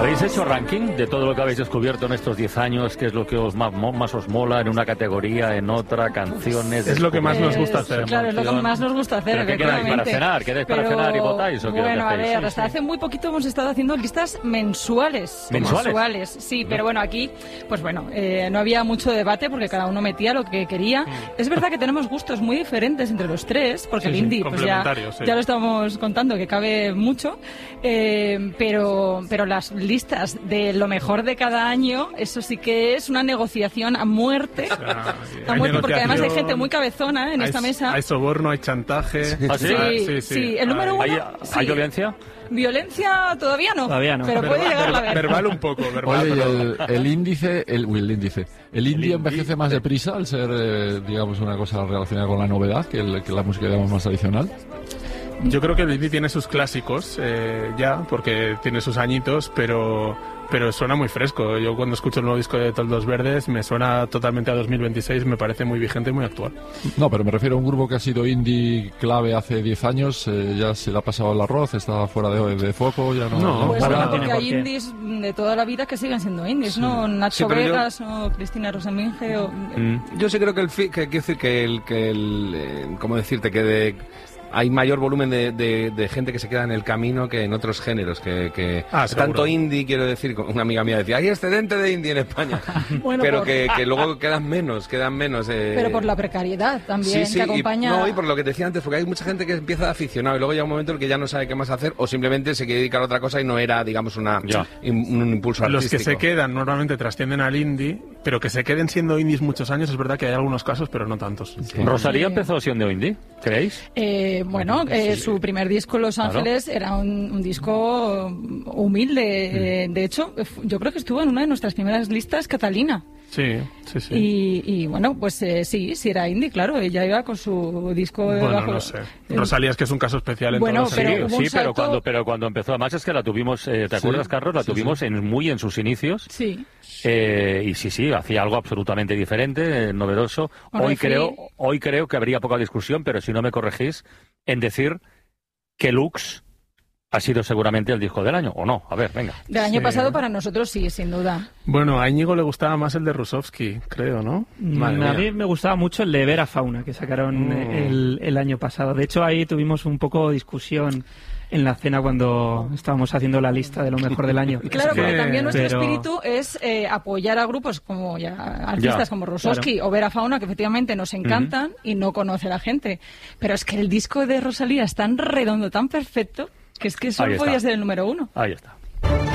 ¿Habéis hecho ranking de todo lo que habéis descubierto en estos 10 años? ¿Qué es lo que más os mola en una categoría, en otra, canciones? Es lo que más nos gusta hacer. Claro, es lo que más nos gusta hacer, ¿Pero qué quedáis para cenar? ¿Quedáis para cenar y votáis? ¿O qué bueno, a ver, sí, hasta hace muy poquito hemos estado haciendo listas mensuales. ¿Mensuales? Sí, pero bueno, aquí, pues bueno, no había mucho debate porque cada uno metía lo que quería. Es verdad que tenemos gustos muy diferentes entre los tres, porque el indie, pues ya lo estamos contando, que cabe mucho, pero las listas de lo mejor de cada año, eso sí que es una negociación a muerte. Porque además hay gente muy cabezona en esta mesa. Hay soborno, hay chantaje. ¿Ah, sí? Sí, el número uno. ¿Hay violencia? Violencia todavía no, pero puede llegar a ver. Verbal un poco, verbal. Oye, el indie envejece más deprisa al ser, digamos, una cosa relacionada con la novedad que la música, digamos, más tradicional. Yo creo que el indie tiene sus clásicos ya, porque tiene sus añitos, pero suena muy fresco. Yo cuando escucho el nuevo disco de Toldos Verdes me suena totalmente a 2026, me parece muy vigente y muy actual. No, pero me refiero a un grupo que ha sido indie clave hace 10 años, ya se le ha pasado el arroz, está fuera de foco, ya no... Pues porque hay indies de toda la vida que siguen siendo indies, sí. ¿No? Nacho Vegas o Cristina Rosaminge o... Yo sí creo hay mayor volumen de gente que se queda en el camino que en otros géneros, que tanto indie, quiero decir, una amiga mía decía, hay excedente de indie en España, pero que luego quedan menos. Pero por la precariedad también, que acompaña... Y por lo que te decía antes, porque hay mucha gente que empieza de aficionado y luego llega un momento en el que ya no sabe qué más hacer o simplemente se quiere dedicar a otra cosa y no era, digamos, un impulso artístico. Los que se quedan normalmente trascienden al indie, pero que se queden siendo indies muchos años, es verdad que hay algunos casos, pero no tantos. Sí. ¿Rosalía empezó siendo indie, creéis? Su primer disco, Los Ángeles, era un disco humilde. De hecho, yo creo que estuvo en una de nuestras primeras listas, Catalina. Sí. Y bueno, pues sí era indie, claro. Ella iba con su disco... Bueno, no sé. Rosalía es que es un caso especial en todos los sentidos. Pero cuando empezó, además es que la tuvimos, ¿te acuerdas, Carlos? La tuvimos muy en sus inicios. Sí. Y sí, hacía algo absolutamente diferente, novedoso. Hoy creo que habría poca discusión, pero si no me corregís, en decir que Lux ha sido seguramente el disco del año, ¿o no? A ver, venga. Del año pasado para nosotros sí, sin duda. Bueno, a Íñigo le gustaba más el de Rusovsky, creo, ¿no? A mí me gustaba mucho el de Vera Fauna, que sacaron el año pasado. De hecho, ahí tuvimos un poco de discusión en la cena cuando estábamos haciendo la lista de lo mejor del año. Claro, porque también nuestro espíritu es apoyar a grupos como artistas como Rusovsky o Vera Fauna, que efectivamente nos encantan y no conoce la gente. Pero es que el disco de Rosalía es tan redondo, tan perfecto, que es que solo podía ser el número uno. Ahí está.